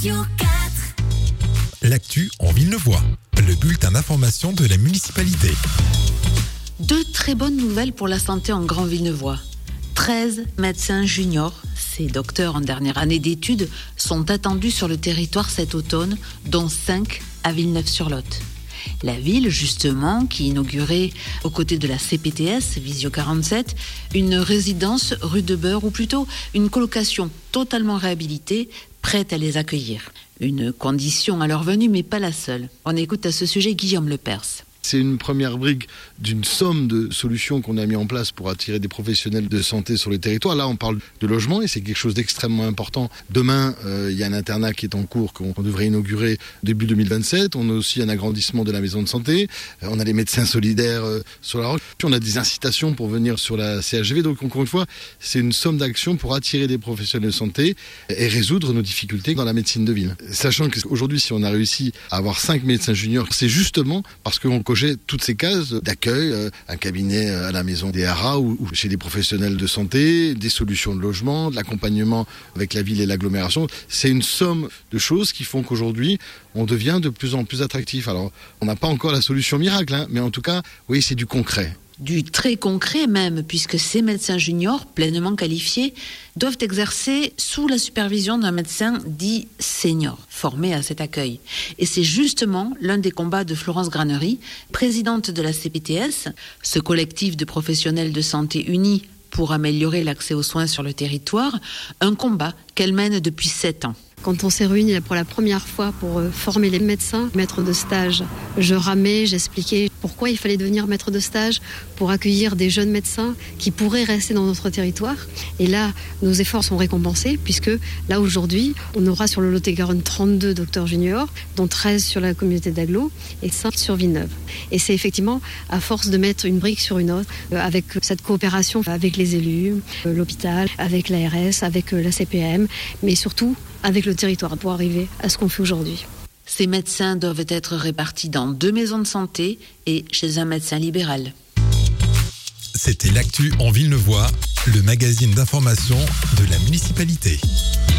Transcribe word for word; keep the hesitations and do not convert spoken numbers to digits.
L'actu en Villeneuvois, le bulletin d'information de la municipalité. Deux très bonnes nouvelles pour la santé en Grand Villeneuvois. treize médecins juniors, ces docteurs en dernière année d'études, sont attendus sur le territoire cet automne, dont cinq à Villeneuve-sur-Lot. La ville, justement, qui inaugurait, aux côtés de la C P T S, Visio quarante-sept, une résidence rue de Beurre, ou plutôt une colocation totalement réhabilitée, prête à les accueillir. Une condition à leur venue, mais pas la seule. On écoute à ce sujet Guillaume Lepers. C'est une première brique d'une somme de solutions qu'on a mis en place pour attirer des professionnels de santé sur les territoires. Là, on parle de logement et c'est quelque chose d'extrêmement important. Demain, euh, il y a un internat qui est en cours qu'on devrait inaugurer début deux mille vingt-sept. On a aussi un agrandissement de la maison de santé. Euh, on a les médecins solidaires euh, sur la roche. On a des incitations pour venir sur la C H G V. Donc, encore une fois, c'est une somme d'actions pour attirer des professionnels de santé et résoudre nos difficultés dans la médecine de ville. Sachant qu'aujourd'hui, si on a réussi à avoir cinq médecins juniors, c'est justement parce qu'on cochait toutes ces cases d'accueil, euh, un cabinet à la maison des haras ou, ou chez des professionnels de santé, des solutions de logement, de l'accompagnement avec la ville et l'agglomération. C'est une somme de choses qui font qu'aujourd'hui, on devient de plus en plus attractif. Alors, on n'a pas encore la solution miracle, hein, mais en tout cas, oui, c'est du concret. Du très concret même, puisque ces médecins juniors, pleinement qualifiés, doivent exercer sous la supervision d'un médecin dit senior, formé à cet accueil. Et c'est justement l'un des combats de Florence Granery, présidente de la C P T S, ce collectif de professionnels de santé unis pour améliorer l'accès aux soins sur le territoire, un combat qu'elle mène depuis sept ans. Quand on s'est réunis pour la première fois pour former les médecins, maîtres de stage, je ramais, j'expliquais pourquoi il fallait devenir maître de stage pour accueillir des jeunes médecins qui pourraient rester dans notre territoire. Et là, nos efforts sont récompensés puisque là, aujourd'hui, on aura sur le Lot-et-Garonne trente-deux docteurs juniors, dont treize sur la communauté d'Aglo et cinq sur Villeneuve. Et c'est effectivement à force de mettre une brique sur une autre, avec cette coopération avec les élus, l'hôpital, avec l'A R S, avec la C P M, mais surtout avec le territoire pour arriver à ce qu'on fait aujourd'hui. Ces médecins doivent être répartis dans deux maisons de santé et chez un médecin libéral. C'était l'actu en Villeneuvois, le magazine d'information de la municipalité.